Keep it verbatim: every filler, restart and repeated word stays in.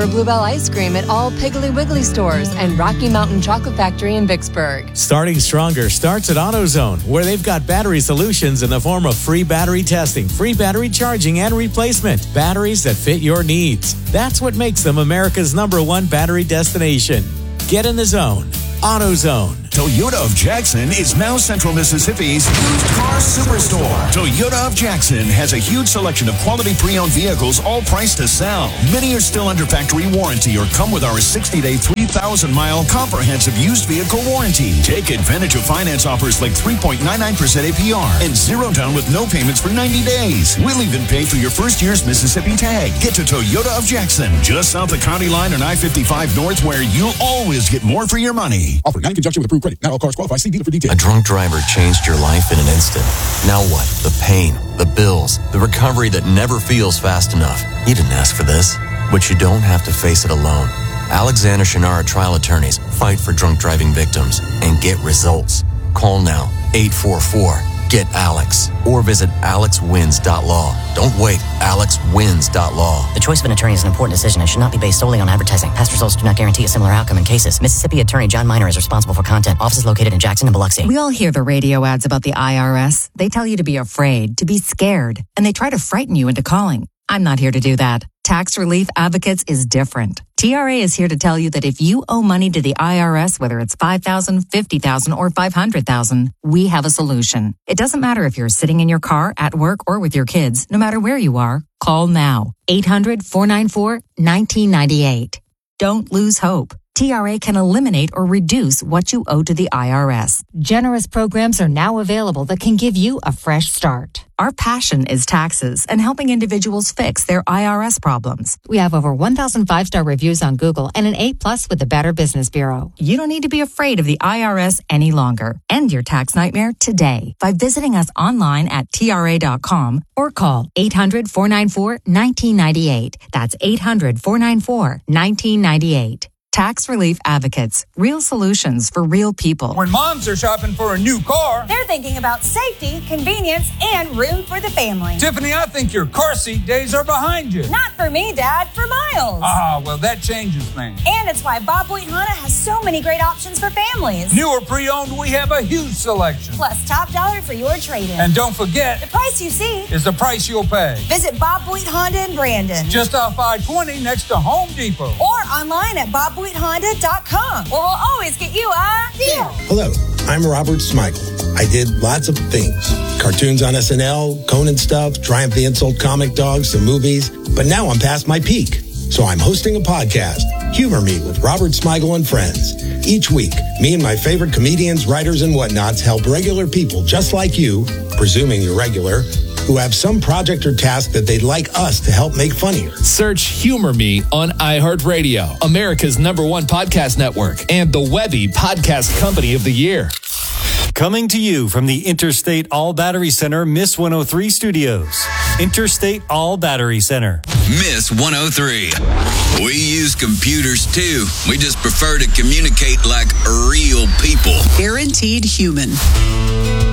for Bluebell ice cream at all Piggly Wiggly stores and Rocky Mountain Chocolate Factory in Vicksburg. Starting stronger starts at AutoZone, where they've got battery solutions in the form of free battery testing, free battery charging, and replacement. Batteries that fit your needs. That's what makes them America's number one battery destination. Get in the zone. AutoZone. Toyota of Jackson is now Central Mississippi's used car superstore. Toyota of Jackson has a huge selection of quality pre-owned vehicles, all priced to sell. Many are still under factory warranty or come with our sixty-day, three thousand mile comprehensive used vehicle warranty. Take advantage of finance offers like three point nine nine percent A P R and zero down with no payments for ninety days. We'll even pay for your first year's Mississippi tag. Get to Toyota of Jackson, just south of County Line and I fifty-five North, where you'll always get more for your money. Offer not in conjunction with approved credit. Not all cars qualify. See dealer for details. A drunk driver changed your life in an instant. Now what? The pain, the bills, the recovery that never feels fast enough. You didn't ask for this, but you don't have to face it alone. Alexander Shannara trial attorneys fight for drunk driving victims and get results. Call now, eight four four, get Alex, or visit alex wins dot law. Don't wait, alex wins dot law. The choice of an attorney is an important decision and should not be based solely on advertising. Past results do not guarantee a similar outcome in cases. Mississippi Attorney John Miner is responsible for content. Office is located in Jackson and Biloxi. We all hear the radio ads about the I R S. They tell you to be afraid, to be scared, and they try to frighten you into calling. I'm not here to do that. Tax Relief Advocates is different. T R A is here to tell you that if you owe money to the I R S, whether it's five thousand dollars, fifty thousand dollars, or five hundred thousand dollars, we have a solution. It doesn't matter if you're sitting in your car, at work, or with your kids. No matter where you are, call now. eight hundred, four nine four, one nine nine eight. Don't lose hope. T R A can eliminate or reduce what you owe to the I R S. Generous programs are now available that can give you a fresh start. Our passion is taxes and helping individuals fix their I R S problems. We have over one thousand five-star reviews on Google and an A plus with the Better Business Bureau. You don't need to be afraid of the I R S any longer. End your tax nightmare today by visiting us online at T R A dot com or call eight hundred, four nine four, one nine nine eight. That's eight hundred, four nine four, one nine nine eight. Tax Relief Advocates. Real solutions for real people. When moms are shopping for a new car, they're thinking about safety, convenience, and room for the family. Tiffany, I think your car seat days are behind you. Not for me, Dad. For Miles. Ah, well, that changes things. And it's why Bob Boyd Honda has so many great options for families. New or pre-owned, we have a huge selection. Plus top dollar for your trade-in. And don't forget, the price you see is the price you'll pay. Visit Bob Boyd Honda in Brandon. Just off I twenty next to Home Depot. Or online at bob boyd honda dot com, or we'll always get you a deal. Hello, I'm Robert Smigel. I did lots of things. Cartoons on S N L, Conan stuff, Triumph the Insult comic dogs, some movies. But now I'm past my peak. So I'm hosting a podcast, Humor Me with Robert Smigel and Friends. Each week, me and my favorite comedians, writers, and whatnots help regular people just like you, presuming you're regular, who have some project or task that they'd like us to help make funnier. Search Humor Me on iHeartRadio, America's number one podcast network, and the Webby Podcast Company of the Year. Coming to you from the Interstate All Battery Center, Miss one oh three Studios. Interstate All Battery Center. Miss one oh three. We use computers too. We just prefer to communicate like real people. Guaranteed human.